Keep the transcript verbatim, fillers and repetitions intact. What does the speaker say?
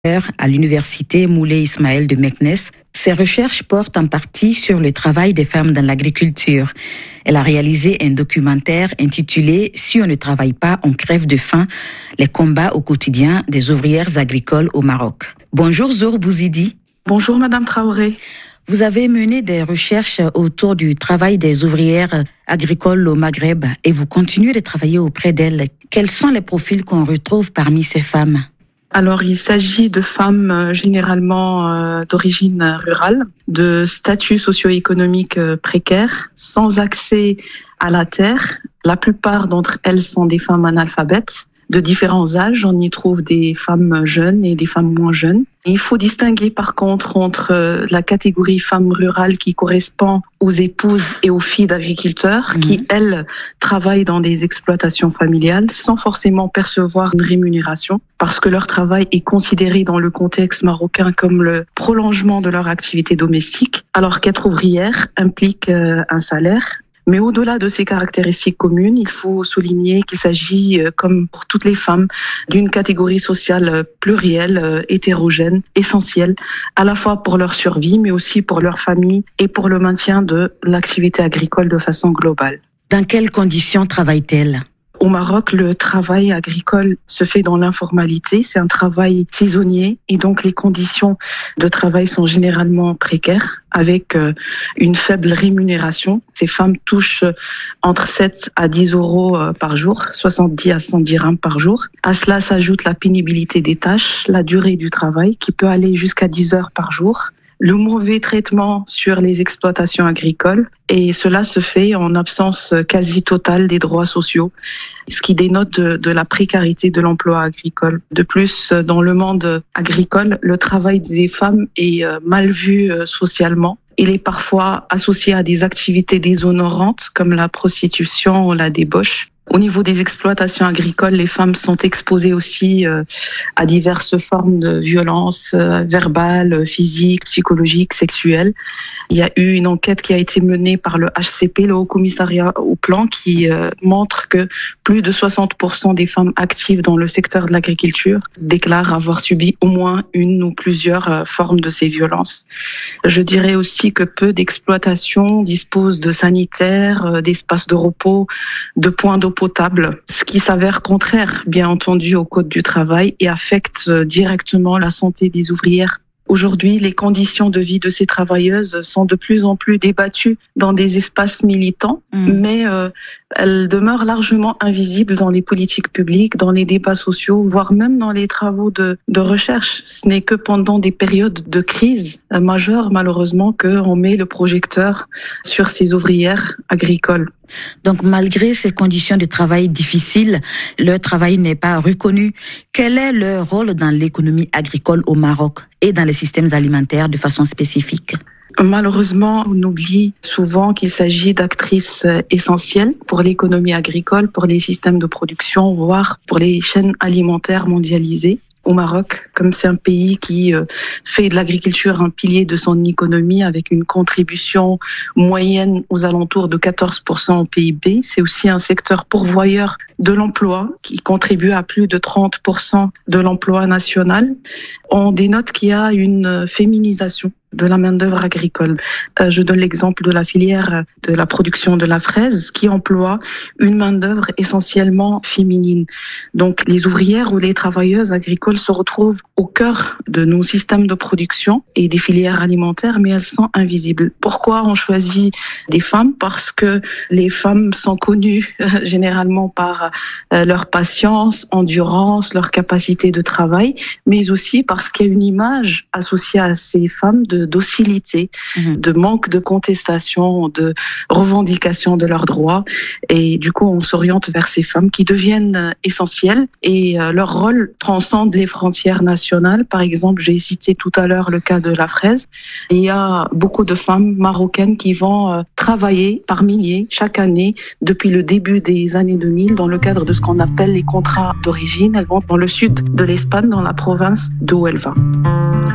À l'université Moulay Ismaël de Meknes, ses recherches portent en partie sur le travail des femmes dans l'agriculture. Elle a réalisé un documentaire intitulé « Si on ne travaille pas, on crève de faim, les combats au quotidien des ouvrières agricoles au Maroc ». Bonjour Zour Bouzidi. Bonjour Madame Traoré. Vous avez mené des recherches autour du travail des ouvrières agricoles au Maghreb et vous continuez de travailler auprès d'elles. Quels sont les profils qu'on retrouve parmi ces femmes ? Alors, il s'agit de femmes euh, généralement euh, d'origine rurale, de statut socio-économique euh, précaire, sans accès à la terre. La plupart d'entre elles sont des femmes analphabètes de différents âges. On y trouve des femmes jeunes et des femmes moins jeunes. Et il faut distinguer par contre entre euh, la catégorie femmes rurales qui correspond aux épouses et aux filles d'agriculteurs mmh. qui, elles, travaillent dans des exploitations familiales sans forcément percevoir une rémunération parce que leur travail est considéré dans le contexte marocain comme le prolongement de leur activité domestique, alors qu'être ouvrière implique euh, un salaire. Mais au-delà de ces caractéristiques communes, il faut souligner qu'il s'agit, comme pour toutes les femmes, d'une catégorie sociale plurielle, hétérogène, essentielle, à la fois pour leur survie, mais aussi pour leur famille et pour le maintien de l'activité agricole de façon globale. Dans quelles conditions travaillent-elles ? Au Maroc, le travail agricole se fait dans l'informalité. C'est un travail saisonnier et donc les conditions de travail sont généralement précaires avec une faible rémunération. Ces femmes touchent entre sept à dix euros par jour, soixante-dix à cent dirhams par jour. À cela s'ajoute la pénibilité des tâches, la durée du travail qui peut aller jusqu'à dix heures par jour, le mauvais traitement sur les exploitations agricoles et cela se fait en absence quasi totale des droits sociaux, ce qui dénote de, de la précarité de l'emploi agricole. De plus, dans le monde agricole, le travail des femmes est mal vu socialement. Il est parfois associé à des activités déshonorantes comme la prostitution ou la débauche. Au niveau des exploitations agricoles, les femmes sont exposées aussi euh, à diverses formes de violences euh, verbales, physiques, psychologiques, sexuelles. Il y a eu une enquête qui a été menée par le H C P, le Haut Commissariat au Plan, qui euh, montre que plus de soixante pour cent des femmes actives dans le secteur de l'agriculture déclarent avoir subi au moins une ou plusieurs euh, formes de ces violences. Je dirais aussi que peu d'exploitations disposent de sanitaires, euh, d'espaces de repos, de points d'eau potable, ce qui s'avère contraire, bien entendu, au Code du travail et affecte directement la santé des ouvrières. Aujourd'hui, les conditions de vie de ces travailleuses sont de plus en plus débattues dans des espaces militants, mmh. mais euh, elles demeurent largement invisibles dans les politiques publiques, dans les débats sociaux, voire même dans les travaux de, de recherche. Ce n'est que pendant des périodes de crise majeure, malheureusement, qu'on met le projecteur sur ces ouvrières agricoles. Donc, malgré ces conditions de travail difficiles, leur travail n'est pas reconnu. Quel est leur rôle dans l'économie agricole au Maroc et dans les systèmes alimentaires de façon spécifique ? Malheureusement, on oublie souvent qu'il s'agit d'actrices essentielles pour l'économie agricole, pour les systèmes de production, voire pour les chaînes alimentaires mondialisées. Au Maroc, comme c'est un pays qui fait de l'agriculture un pilier de son économie avec une contribution moyenne aux alentours de quatorze pour cent au P I B, c'est aussi un secteur pourvoyeur de l'emploi qui contribue à plus de trente pour cent de l'emploi national. On dénote qu'il y a une féminisation de la main-d'œuvre agricole. Euh, je donne l'exemple de la filière de la production de la fraise qui emploie une main-d'œuvre essentiellement féminine. Donc, les ouvrières ou les travailleuses agricoles se retrouvent au cœur de nos systèmes de production et des filières alimentaires, mais elles sont invisibles. Pourquoi on choisit des femmes ? Parce que les femmes sont connues euh, généralement par euh, leur patience, endurance, leur capacité de travail, mais aussi parce qu'il y a une image associée à ces femmes de docilité, mmh. de manque de contestation, de revendication de leurs droits. Et du coup, on s'oriente vers ces femmes qui deviennent essentielles et euh, leur rôle transcende les frontières nationales. Par exemple, j'ai cité tout à l'heure le cas de la fraise. Il y a beaucoup de femmes marocaines qui vont euh, travailler par milliers chaque année depuis le début des années deux mille dans le cadre de ce qu'on appelle les contrats d'origine. Elles vont dans le sud de l'Espagne, dans la province de Huelva.